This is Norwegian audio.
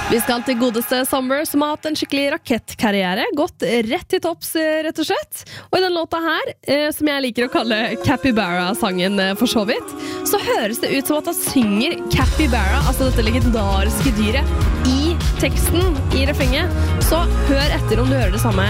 Vi skal til godeste Summer, som har hatt en skikkelig rakettkarriere, gått rett til topps, rett og slett. Og i den låta her, som jeg liker å kalle Capybara-sangen for så vidt, så høres det ut som at han synger Capybara, altså dette legendariske dyret, i teksten, i refrenget. Så hør etter om du hører det samme.